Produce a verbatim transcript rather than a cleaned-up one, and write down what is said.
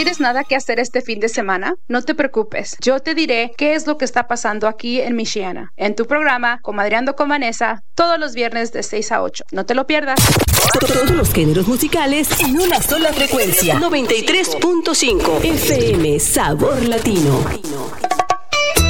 tienes nada que hacer este fin de semana? No te preocupes. Yo te diré qué es lo que está pasando aquí en Michiana, en tu programa Comadreando con Vanessa, todos los viernes de seis a ocho. No te lo pierdas. Todos los géneros musicales en una sola frecuencia. noventa y tres punto cinco F M Sabor Latino.